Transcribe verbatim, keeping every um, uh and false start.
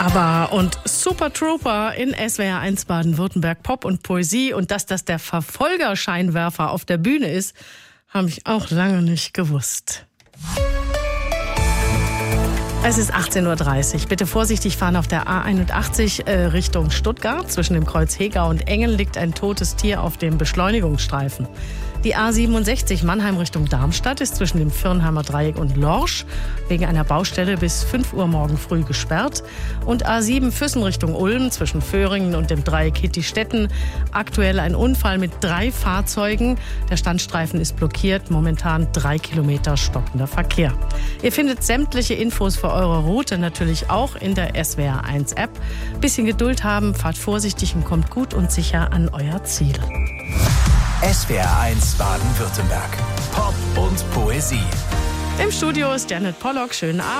Aber und Super Trooper in S W R eins Baden-Württemberg, Pop und Poesie. Und dass das der Verfolgerscheinwerfer auf der Bühne ist, habe ich auch lange nicht gewusst. Es ist achtzehn Uhr dreißig. Bitte vorsichtig fahren auf der A einundachtzig äh, Richtung Stuttgart. Zwischen dem Kreuz Hegau und Engen liegt ein totes Tier auf dem Beschleunigungsstreifen. Die A siebenundsechzig Mannheim Richtung Darmstadt ist zwischen dem Firnheimer Dreieck und Lorsch wegen einer Baustelle bis fünf Uhr morgen früh gesperrt. Und A sieben Füssen Richtung Ulm zwischen Föhringen und dem Dreieck Hittistetten. Aktuell ein Unfall mit drei Fahrzeugen. Der Standstreifen ist blockiert. Momentan drei Kilometer stockender Verkehr. Ihr findet sämtliche Infos für eure Route natürlich auch in der S W R eins App. Bisschen Geduld haben, fahrt vorsichtig und kommt gut und sicher an euer Ziel. S W R eins Baden-Württemberg. Pop und Poesie. Im Studio ist Janet Pollock. Schönen Abend.